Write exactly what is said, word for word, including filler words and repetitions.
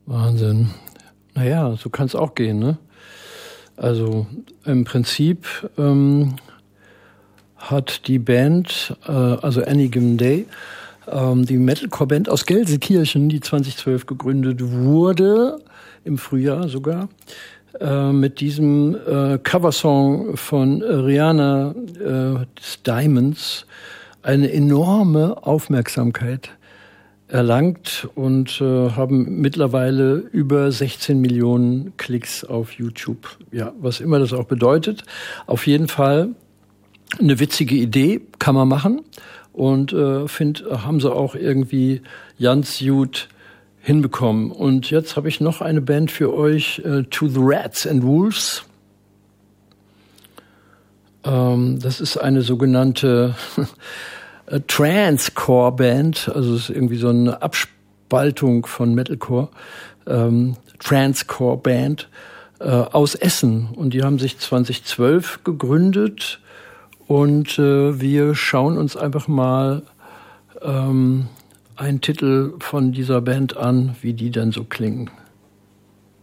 Wahnsinn. Naja, so kann es auch gehen, ne? Also im Prinzip ähm, hat die Band, äh, also Any Given Day, ähm, die Metalcore-Band aus Gelsenkirchen, die zweitausendzwölf gegründet wurde, im Frühjahr sogar, äh, mit diesem äh, Coversong von Rihanna, äh, Diamonds, eine enorme Aufmerksamkeit erlangt und äh, haben mittlerweile über sechzehn Millionen Klicks auf YouTube. Ja, was immer das auch bedeutet. Auf jeden Fall eine witzige Idee, kann man machen. Und äh, find, haben sie auch irgendwie ganz gut hinbekommen. Und jetzt habe ich noch eine Band für euch, äh, To the Rats and Wolves. Ähm, das ist eine sogenannte Trance-Core-Band, also es ist irgendwie so eine Abspaltung von Metalcore, ähm, Trance-Core-Band äh, aus Essen. Und die haben sich zweitausendzwölf gegründet und äh, wir schauen uns einfach mal ähm, einen Titel von dieser Band an, wie die dann so klingen.